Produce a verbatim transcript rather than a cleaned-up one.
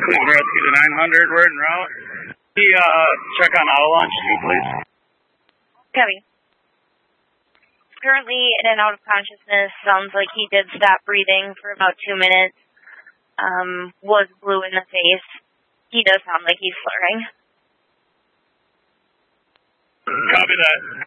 Rescue to nine hundred, we're en route. Can you uh, check on auto launch too, please? Copy. Currently in and out of consciousness. Sounds like he did stop breathing for about two minutes. Um, was blue in the face. He does sound like he's slurring. Copy that.